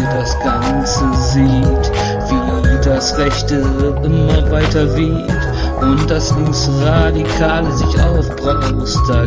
das Ganze sieht, wie das Rechte immer weiter weht und das Linksradikale sich aufbraust. Da